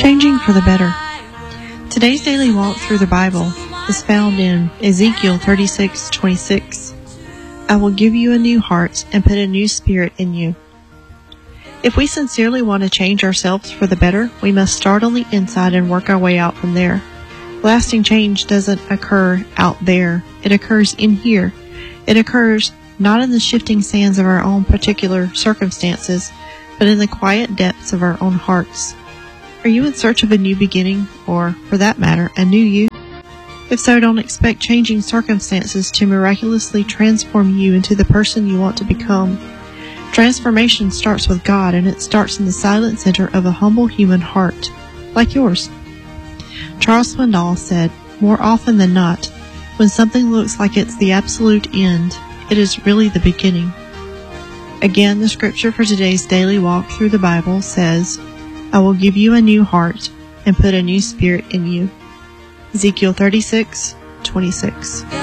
Changing for the better. Today's daily walk through the Bible is found in Ezekiel 36:26. I will give you a new heart and put a new spirit in you. If we sincerely want to change ourselves for the better, we must start on the inside and work our way out from there. Lasting change doesn't occur out there. It occurs in here. It occurs not in the shifting sands of our own particular circumstances, but in the quiet depths of our own hearts. Are you in search of a new beginning, or, for that matter, a new you? If so, don't expect changing circumstances to miraculously transform you into the person you want to become. Transformation starts with God, and it starts in the silent center of a humble human heart, like yours. Charles Swindoll said, more often than not, when something looks like it's the absolute end, it is really the beginning. Again, the scripture for today's daily walk through the Bible says, I will give you a new heart and put a new spirit in you. Ezekiel 36:26.